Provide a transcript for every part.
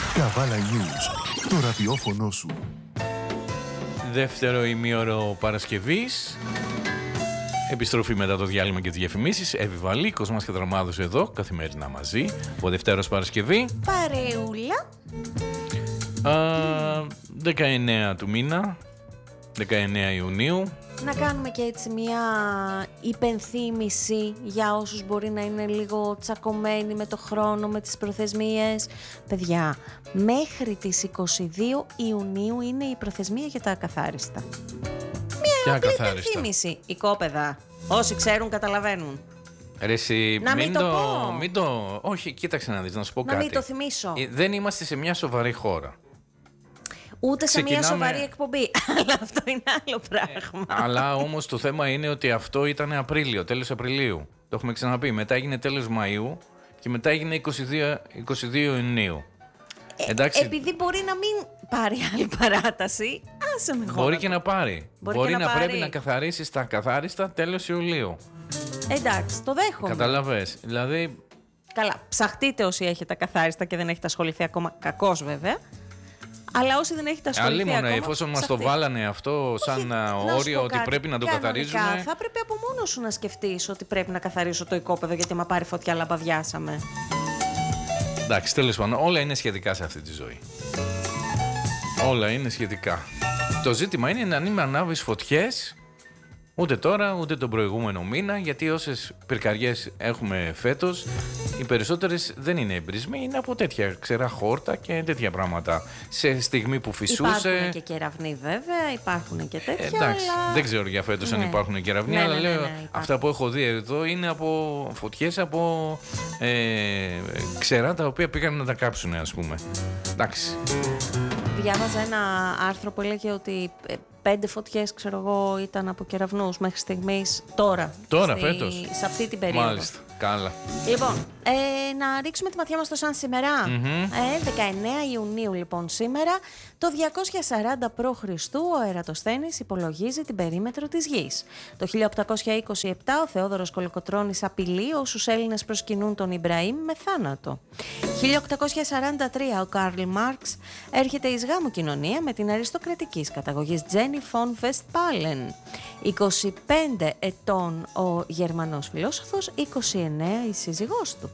Καβάλα News, το ραδιόφωνο σου. Δεύτερο ημίωρο Παρασκευής. Επιστροφή μετά το διάλειμμα και τις διαφημίσεις. Εύη Βαλή, Κοσμάς και Δραμάδος εδώ, καθημερινά μαζί. Από Δευτέρας Παρασκευή. Παρεούλα. 19 του μήνα, 19 Ιουνίου. Να κάνουμε και έτσι μια υπενθύμηση για όσους μπορεί να είναι λίγο τσακωμένοι με το χρόνο, με τις προθεσμίες. Παιδιά, μέχρι τις 22 Ιουνίου είναι η προθεσμία για τα ακαθάριστα. Μια απλή υπενθύμηση. Οικόπεδα, όσοι ξέρουν καταλαβαίνουν. Ρε εσύ, να μην το πω. Όχι, κοίταξε να δεις, να σου πω κάτι. Να μην το θυμίσω. Δεν είμαστε σε μια σοβαρή χώρα. Ούτε σε μια σοβαρή εκπομπή. Αλλά αυτό είναι άλλο πράγμα. Αλλά όμως το θέμα είναι ότι αυτό ήταν Απρίλιο, τέλος Απριλίου. Το έχουμε ξαναπεί. Μετά έγινε τέλος Μαΐου και μετά έγινε 22 Ιουνίου. Εντάξει. Επειδή μπορεί να μην πάρει άλλη παράταση, άσε με χώρα. Μπορεί και να πάρει. Μπορεί να πρέπει να καθαρίσει τα ακαθάριστα τέλος Ιουλίου. Εντάξει, το δέχομαι. Καταλαβες. Δηλαδή. Καλά, ψαχτείτε όσοι έχετε ακαθάριστα και δεν έχετε ασχοληθεί ακόμα. Κακώς βέβαια. Αλλά όσοι δεν έχετε ασχοληθεί ακόμα. Αλλήμον, εφόσον μας το βάλανε αυτό σαν όριο ότι πρέπει να το καθαρίζουμε. Θα πρέπει από μόνο σου να σκεφτείς ότι πρέπει να καθαρίσω το οικόπεδο γιατί άμα πάρει φωτιά λαμπαδιάσαμε. Εντάξει, τέλος πάντων, όλα είναι σχετικά σε αυτή τη ζωή. Όλα είναι σχετικά. Το ζήτημα είναι να μην ανάβεις φωτιές ούτε τώρα ούτε τον προηγούμενο μήνα, γιατί όσες πυρκαγιές έχουμε φέτος, οι περισσότερες δεν είναι εμπρισμοί, είναι από τέτοια ξερά χόρτα και τέτοια πράγματα. Σε στιγμή που φυσούσε. Υπάρχουν και κεραυνοί βέβαια, υπάρχουν και τέτοια. Εντάξει, αλλά. Δεν ξέρω για φέτος αν υπάρχουν κεραυνοί, αλλά λέω αυτά που έχω δει εδώ είναι από φωτιές από ξερά τα οποία πήγαν να τα κάψουν, ας πούμε. Εντάξει. Διάβαζα ένα άρθρο που έλεγε ότι 5 φωτιές, ξέρω εγώ, ήταν από κεραυνούς μέχρι στιγμής τώρα φέτος. Σε αυτή την περίοδο. Μάλιστα, καλά. Λοιπόν, να ρίξουμε τη ματιά μας στο σαν σήμερα. 19 Ιουνίου λοιπόν σήμερα, το 240 π.Χ. ο Ερατοσθένης υπολογίζει την περίμετρο της γης. Το 1827 ο Θεόδωρος Κολοκοτρώνης απειλεί όσους Έλληνες προσκυνούν τον Ιμπραήμ με θάνατο. 1843 ο Καρλ Μάρξ έρχεται εις γάμο κοινωνία με την αριστοκρατικής καταγωγής Τζένι Φον Βεστπάλεν. 25 ετών ο Γερμανός φιλόσοφος, 29 η σύζυγός του.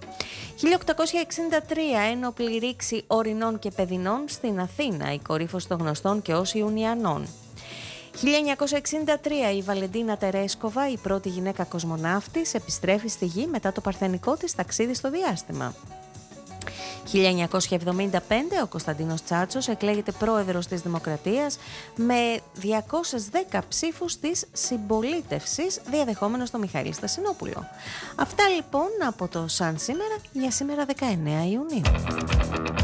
1863 ένοπλη ρήξη ορεινών και παιδινών στην Αθήνα, η κορύφωση των γνωστών και ως Ιουνιανών. 1963 η Βαλεντίνα Τερέσκοβα, η πρώτη γυναίκα κοσμοναύτης, επιστρέφει στη γη μετά το παρθενικό της ταξίδι στο διάστημα. 1975 ο Κωνσταντίνος Τσάτσος εκλέγεται πρόεδρος της Δημοκρατίας με 210 ψήφους της συμπολίτευσης, διαδεχόμενος τον Μιχαήλ Στασινόπουλο. Αυτά λοιπόν από το σαν σήμερα για σήμερα 19 Ιουνίου.